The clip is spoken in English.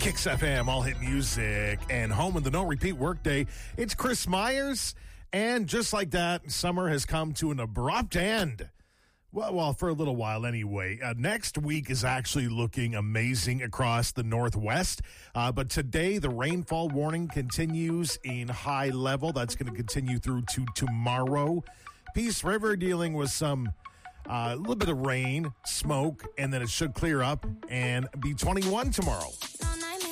Kicks FM, all hit music, and home of the no repeat workday. It's Chris Myers, and just like that, summer has come to an abrupt end. Well, for a little while anyway. Next week is actually looking amazing across the Northwest. But today, the rainfall warning continues in high level. That's going to continue through to tomorrow. Peace River dealing with some a little bit of rain, smoke, and then it should clear up and be 21 tomorrow.